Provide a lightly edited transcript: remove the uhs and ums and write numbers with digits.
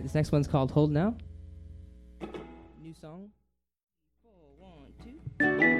this next one's called Hold Now. New song. 4, 1, 2.